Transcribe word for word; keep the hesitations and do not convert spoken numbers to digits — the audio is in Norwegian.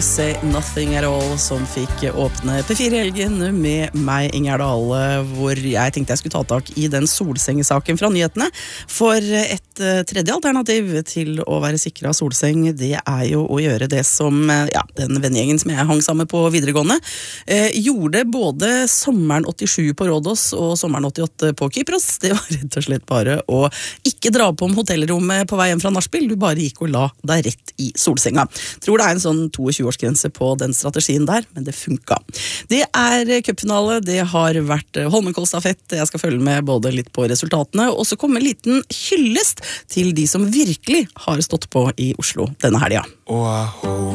Say Nothing At All, som fikk åpne P fire-helgen med meg, Ingjerd Dale, hvor jeg tenkte jeg skulle ta tak i den solsengesaken fra nyhetene. For et tredje alternativ til å være sikret av solseng, det er jo å gjøre det som ja, den vennegjengen som jeg hang sammen på videregående, eh, gjorde både sommeren åttisju på Rådås og sommeren åttiåtte på Kypros. Det var rett og slett bare å ikke dra på om hotellrommet på vei hjem fra nachspiel, du bare gikk og la deg rett i solsenga. Tror det er en sånn tjueårsgrense på den strategien der, men det funka. Det er cupfinale, det har vært Holmenkollstafett, jeg skal følge med både litt på resultatene, og så kommer en liten hyllest til de som virkelig har stått på i Oslo denne helga.